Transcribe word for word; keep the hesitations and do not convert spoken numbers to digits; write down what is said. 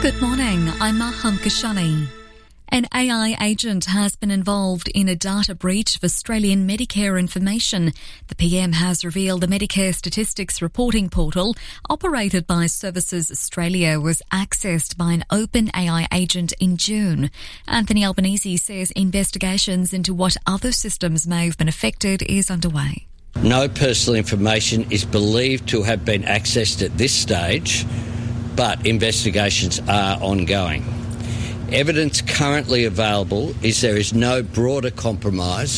Good morning, I'm Maham Kashani. An A I agent has been involved in a data breach of Australian Medicare information. The P M has revealed the Medicare Statistics Reporting Portal, operated by Services Australia, was accessed by an open A I agent in June. Anthony Albanese says investigations into what other systems may have been affected is underway. No personal information is believed to have been accessed at this stage, but investigations are ongoing. Evidence currently available is there is no broader compromise